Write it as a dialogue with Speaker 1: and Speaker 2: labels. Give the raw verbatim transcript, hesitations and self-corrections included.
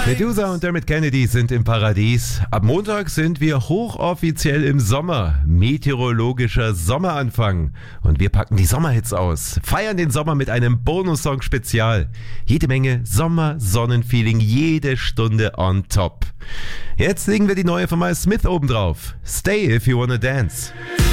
Speaker 1: Medusa und Dermot Kennedy sind im Paradies. Ab Montag sind wir hochoffiziell im Sommer. Meteorologischer Sommeranfang. Und wir packen die Sommerhits aus. Feiern den Sommer mit einem Bonus-Song-Spezial. Jede Menge Sommer-Sonnenfeeling, jede Stunde on top. Jetzt legen wir die neue von Miles Smith oben drauf. Stay if you wanna dance.